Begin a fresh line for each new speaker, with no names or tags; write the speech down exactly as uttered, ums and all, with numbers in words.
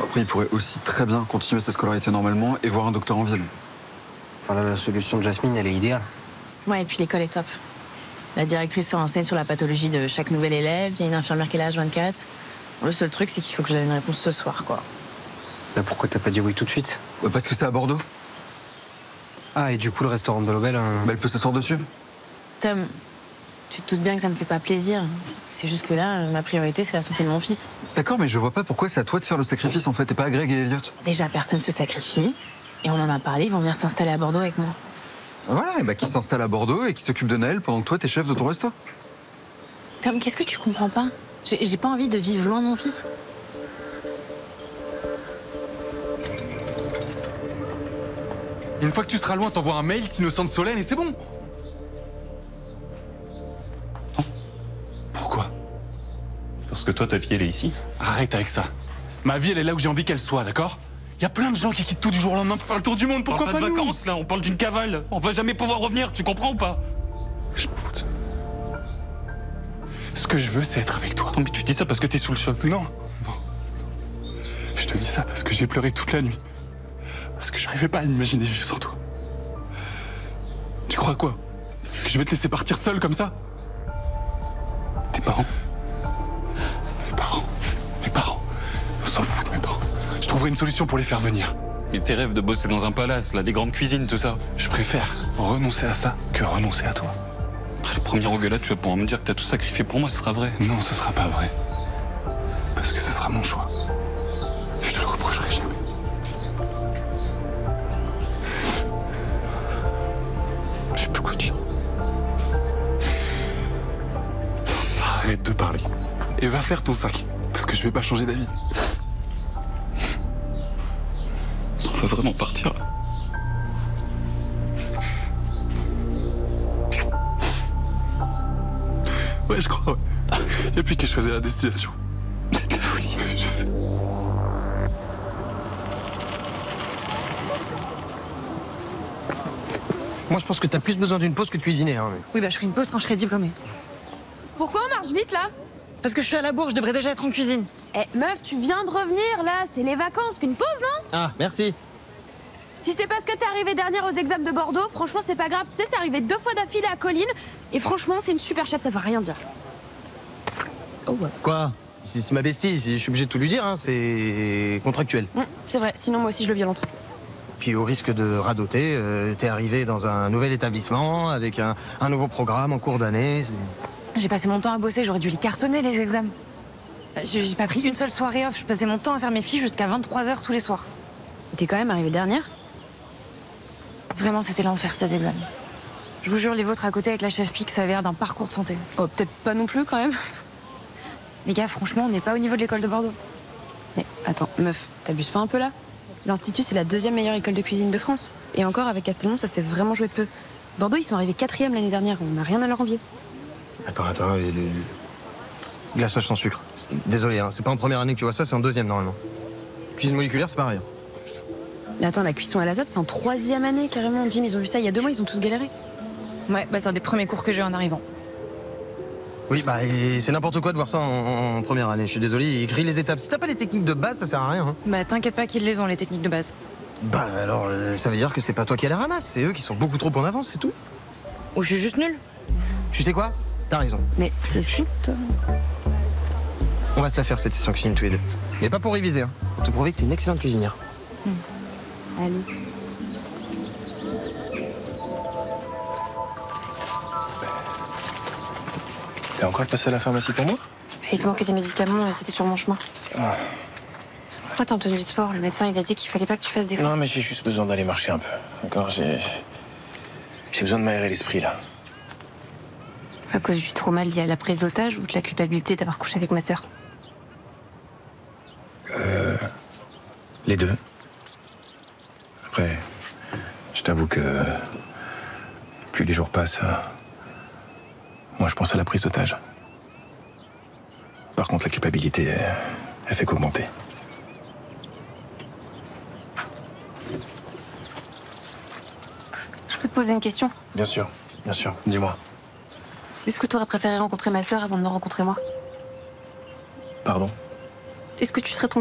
Après, il pourrait aussi très bien continuer sa scolarité normalement et voir un docteur en ville.
Enfin là, la solution de Jasmine, elle est idéale.
Ouais, et puis l'école est top. La directrice se renseigne sur la pathologie de chaque nouvel élève, il y a une infirmière qui est là H vingt-quatre. Le seul truc, c'est qu'il faut que je donne une réponse ce soir, quoi.
Bah pourquoi t'as pas dit oui tout de suite?
Ouais, parce que c'est à Bordeaux.
Ah, et du coup, le restaurant de l'Aubel... Hein...
Bah, elle peut s'asseoir dessus.
Tom, tu te doutes bien que ça me fait pas plaisir. C'est juste que là, ma priorité, c'est la santé de mon fils.
D'accord, mais je vois pas pourquoi c'est à toi de faire le sacrifice, en fait, et pas à Greg et Elliot.
Déjà, personne se sacrifie. Et on en a parlé, ils vont venir s'installer à Bordeaux avec moi.
Voilà, et bah qui s'installe à Bordeaux et qui s'occupe de Naël pendant que toi, t'es chef de ton resto.
Tom, qu'est-ce que tu comprends pas? J'ai j'ai pas envie de vivre loin de mon fils.
Une fois que tu seras loin, t'envoies un mail, t'innocentes Solène et c'est bon.
Non. Pourquoi? Parce que toi, ta fille, elle est ici.
Arrête avec ça. Ma vie, elle est là où j'ai envie qu'elle soit, d'accord? Il y a plein de gens qui quittent tout du jour au lendemain pour faire le tour du monde, pourquoi
on
pas,
parle pas de
nous?
vacances, là, on parle d'une cavale. On va jamais pouvoir revenir, tu comprends ou pas?
Je m'en fous de ça. Ce que je veux, c'est être avec toi.
Non, mais tu dis ça parce que t'es sous le choc.
Non, non. Je te dis ça parce que j'ai pleuré toute la nuit. Parce que je n'arrivais pas à imaginer vivre sans toi. Tu crois quoi? Que je vais te laisser partir seul comme ça? Tes parents? Mes parents? Mes parents? On s'en fout de mes parents. Je trouverai une solution pour les faire venir.
Et tes rêves de bosser dans un palace, là, les grandes cuisines, tout ça.
Je préfère renoncer à ça que renoncer à toi.
Après la première engueulade, tu vas pouvoir me dire que t'as tout sacrifié pour moi, ce sera vrai.
Non, ce sera pas vrai. Parce que ce sera mon choix. Je te le reprocherai jamais. Je sais plus quoi dire. Arrête de parler. Et va faire ton sac. Parce que je vais pas changer d'avis.
On va vraiment partir, là.
Ouais, je crois, ouais. Y a plus qu'à choisir la destination. C'est de la folie, je sais.
Moi, je pense que t'as plus besoin d'une pause que de cuisiner. Hein, mais...
Oui, bah je ferai une pause quand je serai diplômée.
Pourquoi on marche vite là?
Parce que je suis à la bourre, je devrais déjà être en cuisine.
Eh meuf, tu viens de revenir là, c'est les vacances, fais une pause non?
Ah, merci.
Si c'est parce que t'es arrivée dernière aux examens de Bordeaux, franchement c'est pas grave, tu sais, c'est arrivé deux fois d'affilée à Colline, et franchement c'est une super chef, ça veut rien dire.
Oh ouais. Quoi? C'est c'est ma bestie, je suis obligé de tout lui dire, hein, c'est contractuel.
Mmh, c'est vrai, sinon moi aussi je le violente.
Puis au risque de radoter, euh, t'es arrivé dans un nouvel établissement avec un, un nouveau programme en cours d'année.
J'ai passé mon temps à bosser, j'aurais dû les cartonner les examens. Enfin, j'ai j'ai pas pris une seule soirée off, je passais mon temps à faire mes fiches jusqu'à vingt-trois heures tous les soirs.
T'es quand même arrivée dernière?
Vraiment, c'était l'enfer ces examens. Je vous jure, les vôtres à côté avec la chef Pic, ça avait l'air d'un parcours de santé.
Oh, peut-être pas non plus quand même.
Les gars, franchement, on n'est pas au niveau de l'école de Bordeaux.
Mais attends, meuf, t'abuses pas un peu là? L'Institut, c'est la deuxième meilleure école de cuisine de France. Et encore, avec Castelmont, ça s'est vraiment joué de peu. Bordeaux, ils sont arrivés quatrième l'année dernière, on n'a rien à leur envier.
Attends, attends, le... glaçage sans sucre. Désolé, hein, c'est pas en première année que tu vois ça, c'est en deuxième normalement. Cuisine moléculaire, c'est pareil.
Mais attends, la cuisson à l'azote, c'est en troisième année carrément. Jim, ils ont vu ça il y a deux mois, ils ont tous galéré.
Ouais, bah c'est un des premiers cours que j'ai en arrivant.
Oui, bah et c'est n'importe quoi de voir ça en, en première année. Je suis désolé, il écrit les étapes. Si t'as pas les techniques de base, ça sert à rien. Hein.
Bah t'inquiète pas qu'ils les ont, les techniques de base.
Bah alors, euh, ça veut dire que c'est pas toi qui les ramasse, c'est eux qui sont beaucoup trop en avance, c'est tout.
Ou je suis juste nulle.
Tu sais quoi? T'as raison.
Mais t'es fou, toi.
On va se la faire cette session cuisine tous les deux. Mais pas pour réviser, hein. Pour te prouver que t'es une excellente cuisinière.
Hum. Allez.
T'es encore passé à la pharmacie pour moi?
Il te manquait des médicaments et c'était sur mon chemin.
Ah.
Pourquoi t'as entendu du sport? Le médecin il a dit qu'il fallait pas que tu fasses des
Non, mais j'ai juste besoin d'aller marcher un peu. D'accord, j'ai... J'ai besoin de m'aérer l'esprit, là.
À cause du trauma lié à la prise d'otage ou de la culpabilité d'avoir couché avec ma sœur?
Euh... Les deux. Après, je t'avoue que... plus les jours passent, euh, moi je pense à la prise d'otage. Par contre, la culpabilité, elle, elle fait qu'augmenter.
Je peux te poser une question?
Bien sûr, bien sûr. Dis-moi.
Est-ce que tu aurais préféré rencontrer ma sœur avant de me rencontrer moi?
Pardon?
Est-ce que tu serais tombé